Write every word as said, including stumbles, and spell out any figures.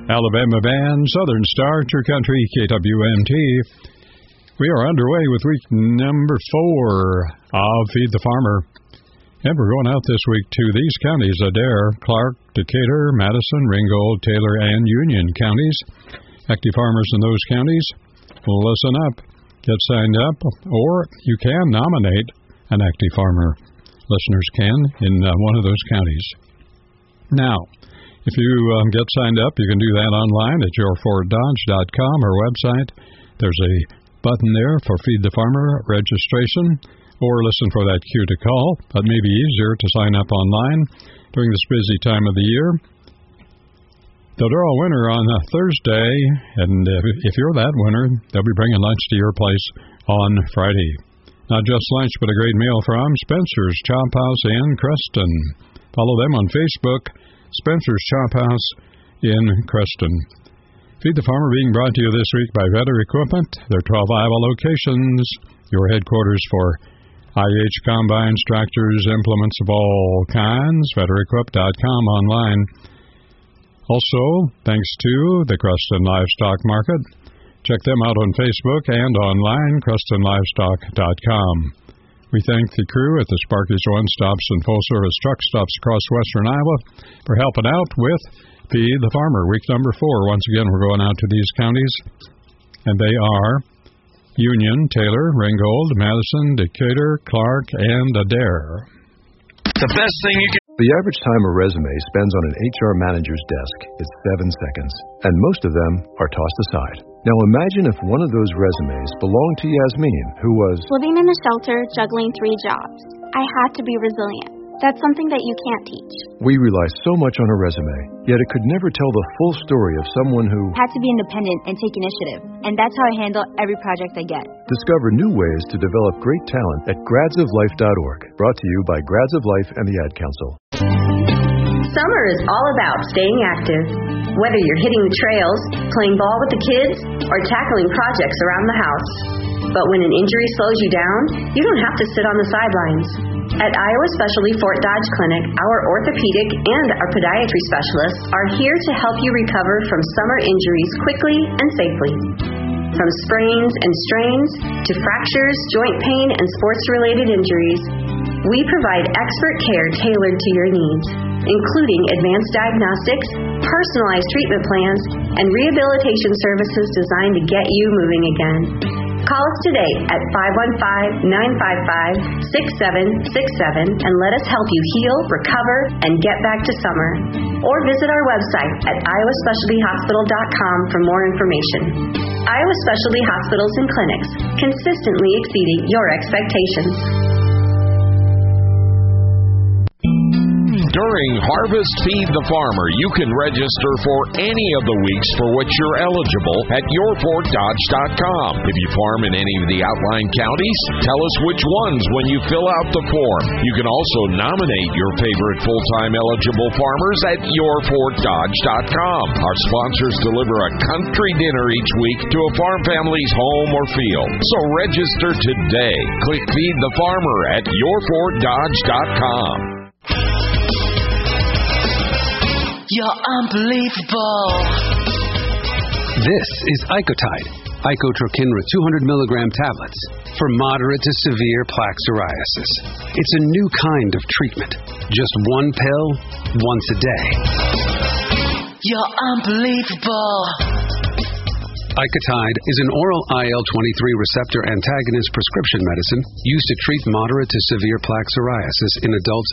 Alabama band, Southern Star, True Country, K W M T. We are underway with week number four of Feed the Farmer. And we're going out this week to these counties: Adair, Clark, Decatur, Madison, Ringgold, Taylor, and Union counties. Active farmers in those counties, listen up. Get signed up, or you can nominate an active farmer. Listeners can in uh, one of those counties. Now, if you um, get signed up, you can do that online at your ford dodge dot com, our website. There's a button there for Feed the Farmer registration, or listen for that cue to call. But it may be easier to sign up online during this busy time of the year. They'll draw a winner on a Thursday, and if you're that winner, they'll be bringing lunch to your place on Friday. Not just lunch, but a great meal from Spencer's Chop House in Creston. Follow them on Facebook, Spencer's Chop House in Creston. Feed the Farmer being brought to you this week by Vetter Equipment. Their twelve Iowa locations, your headquarters for I H combines, tractors, implements of all kinds, vetter equip dot com online. Also, thanks to the Creston Livestock Market. Check them out on Facebook and online, creston livestock dot com. We thank the crew at the Sparky's One Stops and Full Service Truck Stops across western Iowa for helping out with Feed the Farmer, week number four. Once again, we're going out to these counties, and they are Union, Taylor, Ringgold, Madison, Decatur, Clark, and Adair. The best thing you can... The average time a resume spends on an H R manager's desk is seven seconds, and most of them are tossed aside. Now imagine if one of those resumes belonged to Yasmin, who was living in a shelter, juggling three jobs. I had to be resilient. That's something that you can't teach. We rely so much on a resume, yet it could never tell the full story of someone who had to be independent and take initiative. And that's how I handle every project I get. Discover new ways to develop great talent at grads of life dot org. Brought to you by Grads of Life and the Ad Council. Summer is all about staying active. Whether you're hitting the trails, playing ball with the kids, or tackling projects around the house. But when an injury slows you down, you don't have to sit on the sidelines. At Iowa Specialty Fort Dodge Clinic, our orthopedic and our podiatry specialists are here to help you recover from summer injuries quickly and safely. From sprains and strains to fractures, joint pain, and sports-related injuries, we provide expert care tailored to your needs, including advanced diagnostics, personalized treatment plans, and rehabilitation services designed to get you moving again. Call us today at five one five, nine five five, six seven six seven and let us help you heal, recover, and get back to summer. Or visit our website at iowa specialty hospital dot com for more information. Iowa Specialty Hospitals and Clinics, consistently exceeding your expectations. During Harvest Feed the Farmer, you can register for any of the weeks for which you're eligible at your fort dodge dot com. If you farm in any of the outlying counties, tell us which ones when you fill out the form. You can also nominate your favorite full-time eligible farmers at your fort dodge dot com. Our sponsors deliver a country dinner each week to a farm family's home or field. So register today. Click Feed the Farmer at your fort dodge dot com. You're unbelievable. This is Icotide, Icotrokinra two hundred milligram tablets for moderate to severe plaque psoriasis. It's a new kind of treatment. Just one pill, once a day. You're unbelievable. Icotide is an oral I L twenty-three receptor antagonist prescription medicine used to treat moderate to severe plaque psoriasis in adults